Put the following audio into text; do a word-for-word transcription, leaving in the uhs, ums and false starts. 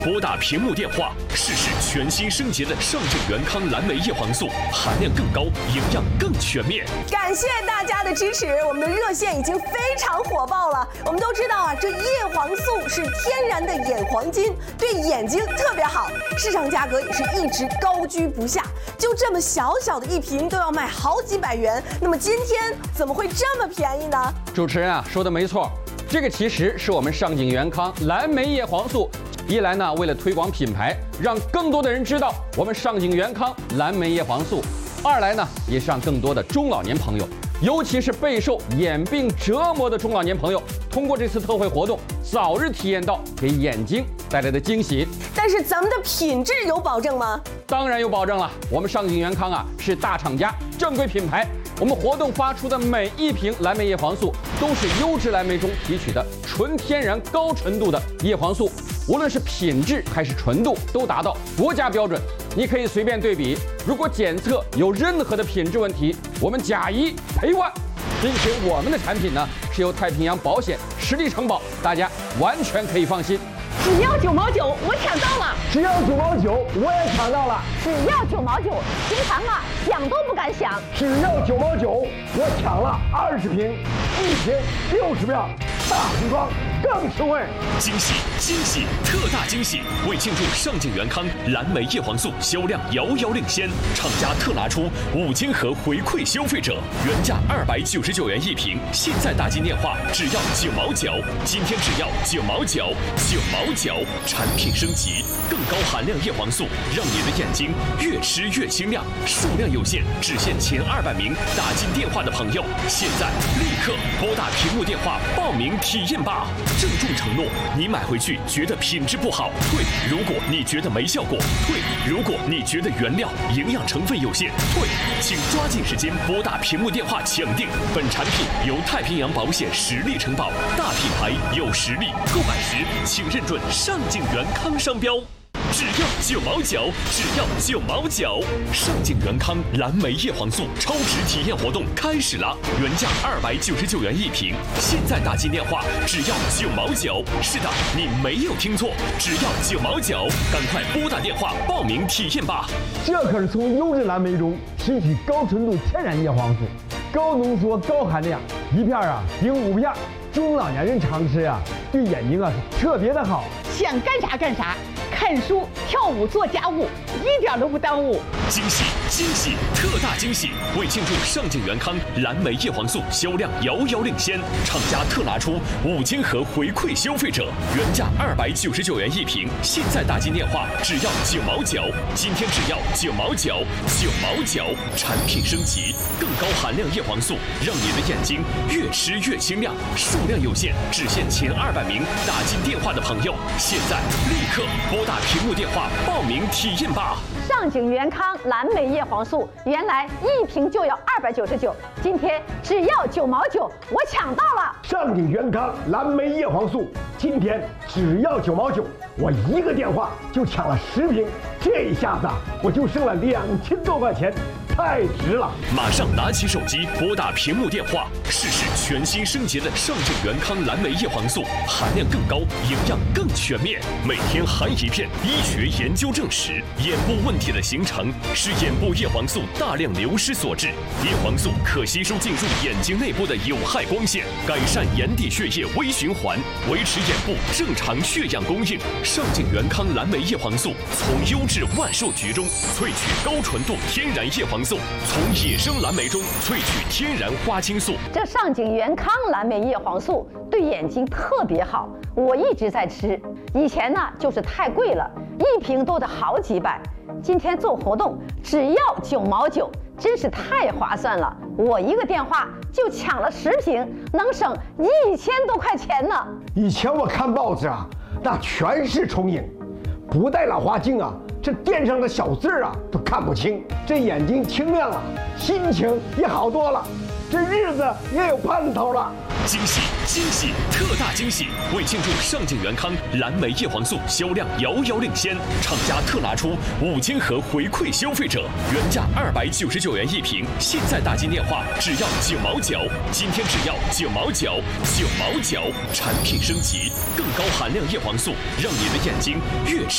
拨打屏幕电话试试全新升级的上证元康蓝莓叶黄素，含量更高，营养更全面。 感谢大家的支持，我们的热线已经非常火爆了。我们都知道啊，这叶黄素是天然的眼黄金，对眼睛特别好，市场价格也是一直高居不下。就这么小小的一瓶都要卖好几百元，那么今天怎么会这么便宜呢？ 主持人啊说的没错，这个其实是我们上景元康蓝莓叶黄素。一来呢，为了推广品牌，让更多的人知道我们上景元康蓝莓叶黄素；二来呢，也是让更多的中老年朋友，尤其是备受眼病折磨的中老年朋友，通过这次特惠活动，早日体验到给眼睛带来的惊喜。 但是咱们的品质有保证吗？ 当然有保证了，我们上景元康啊是大厂家，正规品牌。我们活动发出的每一瓶蓝莓叶黄素都是优质蓝莓中提取的纯天然高纯度的叶黄素，无论是品质还是纯度都达到国家标准。你可以随便对比，如果检测有任何的品质问题，我们假一赔万。并且我们的产品呢是由太平洋保险实力承保，大家完全可以放心。 只要九毛九，我抢到了！ 只要九毛九，我也抢到了！ 只要九毛九，平常啊想都不敢想。 只要九毛九，我抢了二十瓶，一瓶六十秒，大瓶装更实惠！ 惊喜惊喜特大惊喜！为庆祝上景元康蓝莓叶黄素销量遥遥领先，厂家特拿出五千盒回馈消费者，原价二百九十九元一瓶，现在打进电话只要九毛九，今天只要九毛九，九毛九，产品升级，更高含量叶黄素，让你的眼睛越吃越清亮。数量有限，只限前二百名打进电话的朋友，现在立刻拨打屏幕电话报名体验吧！郑重承诺，你买回去觉得品质不好，退；如果你觉得没效果，退；如果你觉得原料营养成分有限，退。请抓紧时间拨打屏幕电话抢订。本产品由太平洋保险实力承保，大品牌有实力，购买时请认准上景元康商标。只要九毛九，只要九毛九！上景元康蓝莓叶黄素超值体验活动开始了，原价二百九十九元一瓶，现在打进电话只要九毛九。是的，你没有听错，只要九毛九！赶快拨打电话报名体验吧！ 这可是从优质蓝莓中提取高纯度天然叶黄素，高浓缩高含量，一片啊顶五片，中老年人常吃啊，对眼睛啊是特别的好。 想干啥干啥。看书、跳舞、做家务，一点都不耽误。 惊喜惊喜特大惊喜！为庆祝上景元康蓝莓叶黄素销量遥遥领先，厂家特拿出五千盒回馈消费者，原价二百九十九元一瓶，现在打进电话只要九毛九，今天只要九毛九，九毛九！产品升级，更高含量叶黄素，让你的眼睛越吃越清亮。数量有限，只限前二百名打进电话的朋友，现在立刻拨打屏幕电话报名体验吧！ 上景元康蓝莓叶黄素原来一瓶就要二百九十九，今天只要九毛九，我抢到了！ 上景元康蓝莓叶黄素今天只要九毛九，我一个电话就抢了十瓶，这一下子我就剩了两千多块钱。太值了！ 马上拿起手机拨打屏幕电话，试试全新升级的上景元康蓝莓叶黄素，含量更高，营养更全面。每天含一片，医学研究证实，眼部问题的形成是眼部叶黄素大量流失所致。叶黄素可吸收进入眼睛内部的有害光线，改善眼底血液微循环，维持眼部正常血氧供应。上景元康蓝莓叶黄素从优质万寿菊中萃取高纯度天然叶黄素。从野生蓝莓中萃取天然花青素， 这上景元康蓝莓叶黄素对眼睛特别好，我一直在吃。以前呢就是太贵了，一瓶都得好几百，今天做活动只要九毛九，真是太划算了。我一个电话就抢了十瓶，能省一千多块钱呢。 以前我看报纸啊，那全是重影，不戴老花镜啊，这垫上的小字啊都看不清，这眼睛清亮了，心情也好多了，这日子也有盼头了。 惊喜惊喜特大惊喜！为庆祝上景元康蓝莓叶黄素销量遥遥领先，厂家特拿出五千盒回馈消费者，原价二百九十九元一瓶，现在打进电话只要九毛九，今天只要九毛九，九毛九！产品升级，更高含量叶黄素，让你的眼睛越吃